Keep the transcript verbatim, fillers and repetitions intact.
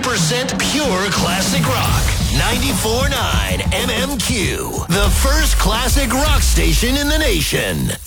percent pure classic rock. ninety-four point nine M M Q, the first classic rock station in the nation.